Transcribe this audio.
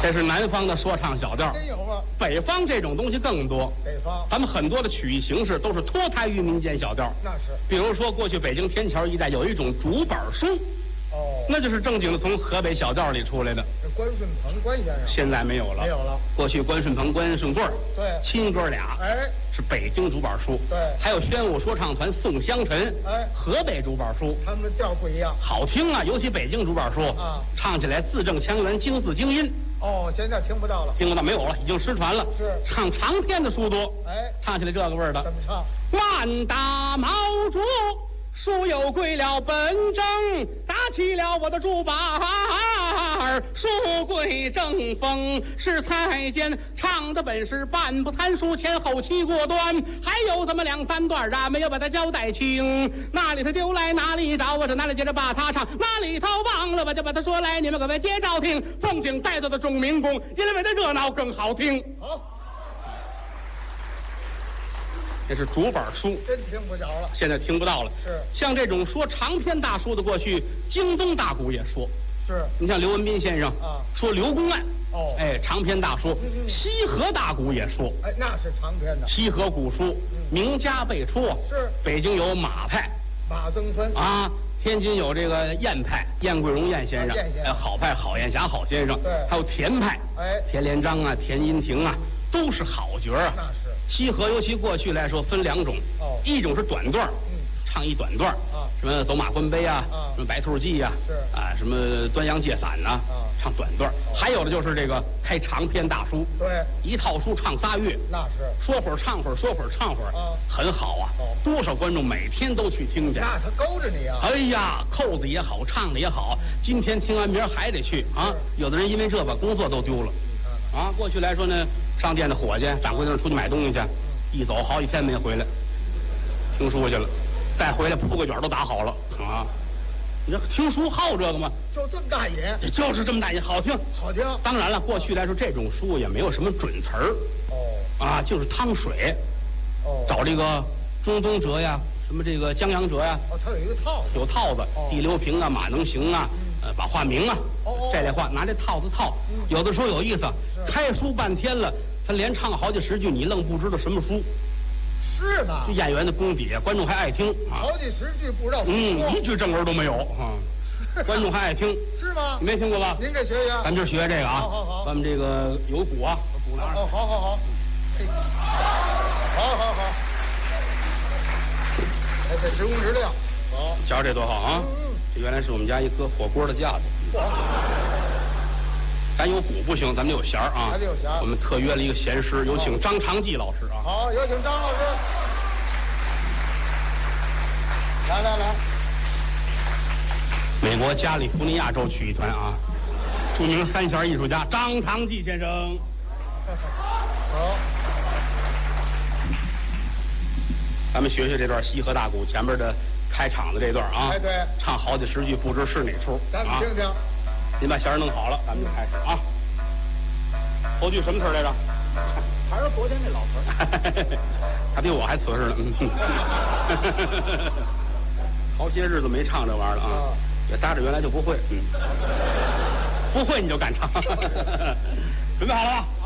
这是南方的说唱小调。 真有吗？ 北方这种东西更多。 北方咱们很多的曲艺形式都是脱胎于民间小调。 那是。 比如说，过去北京天桥一带有一种竹板书， 哦， 那就是正经的从河北小调里出来的。 这关顺鹏关先生现在没有了。 没有了。 过去关顺鹏、关顺贵儿， 对， 亲哥俩， 哎， 是北京竹板书。 对， 还有宣武说唱团宋香尘， 哎， 河北竹板书， 他们的调不一样， 好听啊，尤其北京竹板书啊， 唱起来字正腔圆，京字京音。 哦，现在听不到了， 听不到没有了，已经失传了。 是唱长篇的书多， 哎， 唱起来这个味儿的。 怎么唱？ 万大毛竹，书又归了本正，打起了我的竹板儿，书归正风，是才间唱的本是半不参书，前后期过端，还有这么两三段啊，没有把它交代清。哪里头丢来哪里找，我这哪里接着把它唱，哪里头忘了我就把它说来，你们可别接着听。风景带走的钟鸣宫，因为它热闹更好听。 好， 这是竹板书， 真听不着了， 现在听不到了。 是像这种说长篇大书的，过去京东大鼓也说。 是， 你像刘文斌先生啊， 说刘公案， 哦， 哎，长篇大书。西河大鼓也说， 哎，那是长篇的， 西河古书名家辈出啊。 是， 北京有马派马增芬啊，天津有这个燕派，燕桂荣燕先生， 燕先生好派郝燕霞郝先生， 对， 还有田派， 哎， 田连章啊，田荫庭啊，都是好角啊。 那是西河尤其过去来说分两种， 哦， 一种是短段，唱一短段啊， 什么走马观碑啊，什么白兔记呀， 是啊，什么端阳借伞呐，唱短段。还有的就是这个开长篇大书， 对， 一套书唱3月， 那是说会儿唱会儿，说会儿唱会儿，很好啊。多少观众每天都去听去， 那他勾着你啊。 哎呀，扣子也好，唱的也好，今天听完明儿还得去啊。有的人因为这把工作都丢了，啊，过去来说呢，商店的伙计掌柜的出去买东西去，一走好几天没回来，听书去了，再回来铺个卷都打好了啊。你这听书好这个吗？ 就这么大瘾， 这就是这么大瘾，好听， 好听。 当然了，过去来说这种书也没有什么准词儿，啊，就是汤水，找这个中东折呀，什么这个江洋折呀， 它有一个套子， 有套子，地流平啊，马能行啊，把话明啊，这类话拿这套子套，有的时候有意思，开书半天了，他连唱好几十句，你愣不知道什么书。 是吗？ 演员的功底，观众还爱听啊， 好几十句不知道。 一句正文都没有啊，观众还爱听。 是吗？ 你没听过吧？ 您给学学。 咱们就学这个啊。 好。 咱们这个有鼓啊，鼓拿着。 好。好。哎，这直工直亮。好， 瞧这多好啊！这原来是我们家一搁火锅的架子。咱有鼓不行，咱们得有弦儿啊。 还得有弦。 我们特约了一个弦师，有请张长记老师啊。 好，有请张老师。来。 美国加利福尼亚州曲艺团啊，著名三弦艺术家张长记先生。 好。 咱们学学这段西河大鼓前边的开场的这段啊。 哎，对。 唱好几十句，不知是哪出。 咱们听听。 您把弦儿弄好了，咱们就开始啊。头句什么词来着？ 还是昨天那老词。 他比我还瓷实呢。好些日子没唱这玩意儿了啊，也搭着原来就不会。不会你就敢唱。准备好了吧？